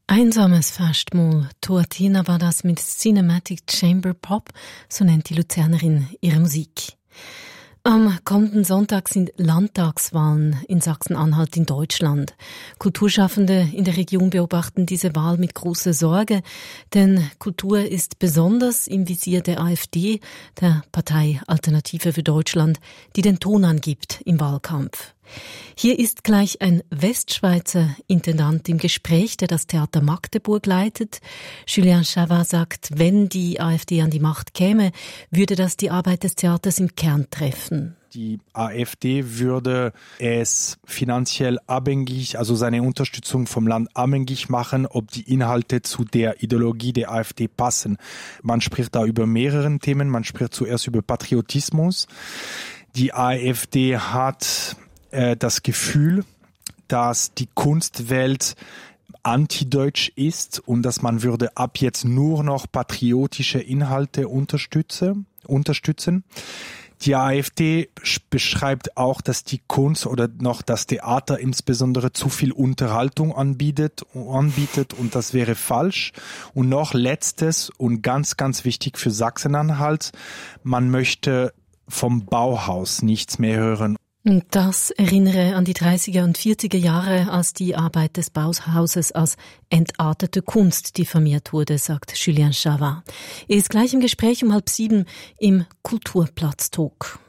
Einsames Festmahl. Tuatina war das mit Cinematic Chamber Pop, so nennt die Luzernerin ihre Musik. Am kommenden Sonntag sind Landtagswahlen in Sachsen-Anhalt in Deutschland. Kulturschaffende in der Region beobachten diese Wahl mit großer Sorge, denn Kultur ist besonders im Visier der AfD, der Partei Alternative für Deutschland, die den Ton angibt im Wahlkampf. Hier ist gleich ein Westschweizer Intendant im Gespräch, der das Theater Magdeburg leitet. Julien Chavard sagt, wenn die AfD an die Macht käme, würde das die Arbeit des Theaters im Kern treffen. Die AfD würde es finanziell abhängig, also seine Unterstützung vom Land abhängig machen, ob die Inhalte zu der Ideologie der AfD passen. Man spricht da über mehrere Themen. Man spricht zuerst über Patriotismus. Die AfD hat das Gefühl, dass die Kunstwelt antideutsch ist und dass man würde ab jetzt nur noch patriotische Inhalte unterstützen. Die AfD beschreibt auch, dass die Kunst oder noch das Theater insbesondere zu viel Unterhaltung anbietet und das wäre falsch. Und noch letztes und ganz, ganz wichtig für Sachsen-Anhalt, man möchte vom Bauhaus nichts mehr hören. Das erinnere an die 30er und 40er Jahre, als die Arbeit des Bauhauses als entartete Kunst diffamiert wurde, sagt Julien Chavard. Er ist gleich im Gespräch um 6:30 im Kulturplatz-Talk.